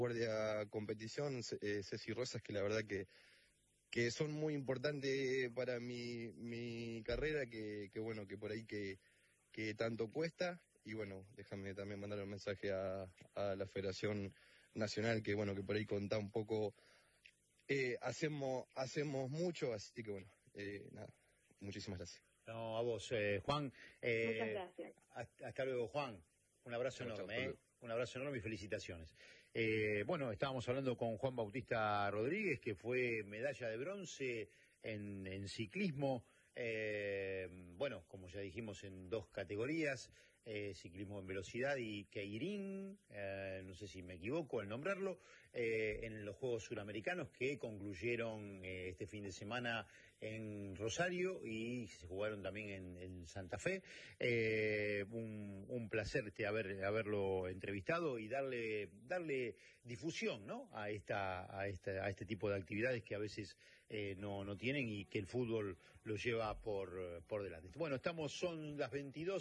Guardia competición, Ceci Rosas, que la verdad que son muy importantes para mi carrera, que bueno, que por ahí que tanto cuesta. Y bueno, déjame también mandar un mensaje a la Federación Nacional, que bueno, que por ahí contá un poco, hacemos mucho, así que bueno, nada, muchísimas gracias. No, a vos, Juan. Muchas gracias. Hasta luego, Juan. Un abrazo enorme, Un abrazo enorme y felicitaciones. Bueno, estábamos hablando con Juan Bautista Rodríguez, que fue medalla de bronce en ciclismo. Bueno, como ya dijimos, en 2 categorías, ciclismo en velocidad y keirin, no sé si me equivoco al nombrarlo, en los Juegos Suramericanos que concluyeron este fin de semana en Rosario y se jugaron también en Santa Fe. Un placer haberlo entrevistado y darle difusión, ¿no?, a este tipo de actividades que a veces no tienen y que el fútbol lo lleva por delante. Bueno, son las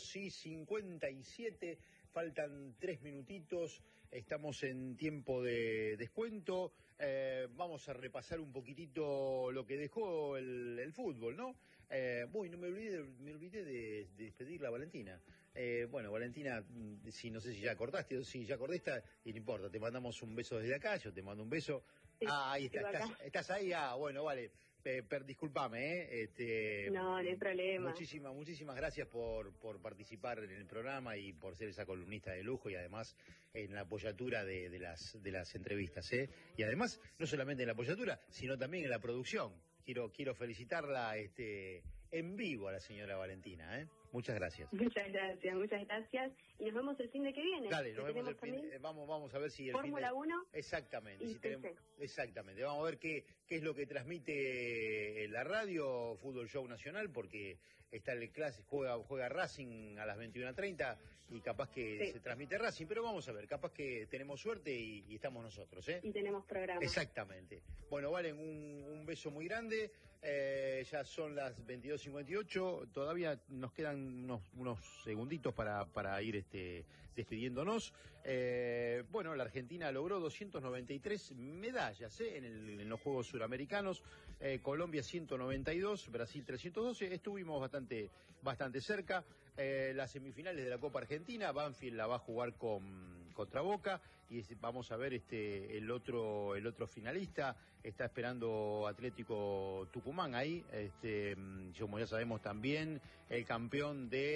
22:57, faltan 3 minutitos, estamos en tiempo de descuento. Vamos a repasar un poquitito lo que dejó el fútbol, ¿no? No me olvidé de despedirla a Valentina. Bueno, Valentina, no sé si ya cortaste, o si ya cortaste, y no importa, te mandamos un beso desde acá, yo te mando un beso. Sí, ahí estás ahí, bueno, vale. Discúlpame, No hay problema. Muchísimas gracias por participar en el programa y por ser esa columnista de lujo y además en la apoyatura de las entrevistas, y además no solamente en la apoyatura, sino también en la producción. Quiero felicitarla en vivo a la señora Valentina, Muchas gracias. Muchas gracias. Y nos vemos el fin de que viene. Dale, nos vemos el fin de... Vamos a ver si el Fórmula 1. Exactamente. Y exactamente. Vamos a ver qué es lo que transmite la radio, Fútbol Show Nacional, porque está el clásico, juega Racing a las 21:30 y capaz que se transmite Racing, pero vamos a ver, capaz que tenemos suerte y estamos nosotros, Y tenemos programa. Exactamente. Bueno, Valen, un beso muy grande. Ya son las 22:58, todavía nos quedan unos segunditos para ir despidiéndonos. Bueno, la Argentina logró 293 medallas en los Juegos Suramericanos, Colombia 192, Brasil 312, estuvimos bastante cerca. Las semifinales de la Copa Argentina, Banfield la va a jugar contra Boca y vamos a ver el otro finalista, está esperando Atlético Tucumán ahí, como ya sabemos también, el campeón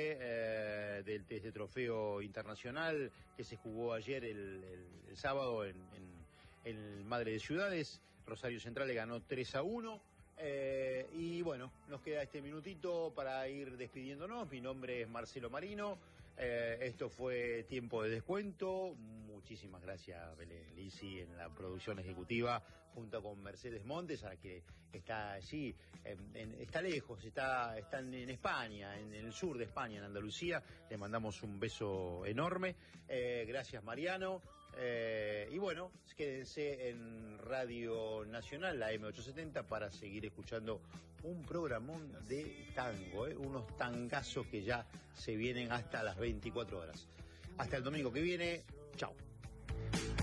de este trofeo internacional que se jugó ayer el sábado en Madre de Ciudades. Rosario Central le ganó 3-1. Y bueno, nos queda este minutito para ir despidiéndonos. Mi nombre es Marcelo Marino. Esto fue Tiempo de Descuento. Muchísimas gracias, Belén Lisi, en la producción ejecutiva, junto con Mercedes Montes, a la que está allí, está lejos, están en España, en el sur de España, en Andalucía. Le mandamos un beso enorme. Gracias, Mariano. Y bueno, quédense en Radio Nacional, la M870, para seguir escuchando un programón de tango, unos tangazos que ya se vienen hasta las 24 horas. Hasta el domingo que viene, chao.